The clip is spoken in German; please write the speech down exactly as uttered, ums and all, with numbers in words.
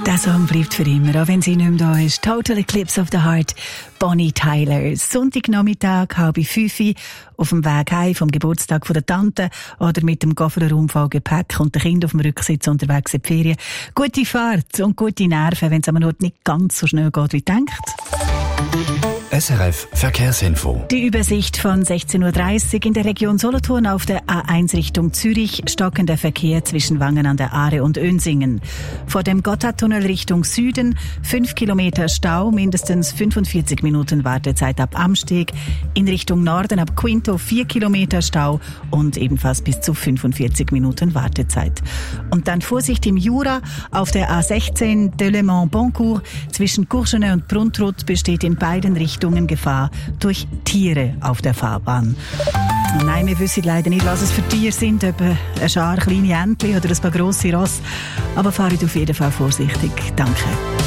Der Song bleibt für immer, auch wenn sie nicht mehr da ist. Total Eclipse of the Heart, Bonnie Tyler. Sonntagnachmittag, halb fünf, auf dem Weg heim vom Geburtstag von der Tante oder mit dem Kofferraum voll Gepäck und den Kind auf dem Rücksitz unterwegs in die Ferien. Gute Fahrt und gute Nerven, wenn es am Ort nicht ganz so schnell geht wie denkt. S R F Verkehrsinfo. Die Übersicht von sechzehn Uhr dreißig in der Region Solothurn auf der A eins Richtung Zürich, stockender Verkehr zwischen Wangen an der Aare und Önsingen. Vor dem Gotthardtunnel Richtung Süden fünf Kilometer Stau, mindestens fünfundvierzig Minuten Wartezeit ab Amsteg. In Richtung Norden ab Quinto vier Kilometer Stau und ebenfalls bis zu fünfundvierzig Minuten Wartezeit. Und dann Vorsicht im Jura auf der A sechzehn Delémont-Boncourt zwischen Courgenay und Bruntrut besteht in beiden Richtungen Gefahr durch Tiere auf der Fahrbahn. Und nein, wir wissen leider nicht, was es für Tiere sind, ob eine Schar kleine Entchen oder ein paar grosse Rosse. Aber fahrt auf jeden Fall vorsichtig. Danke.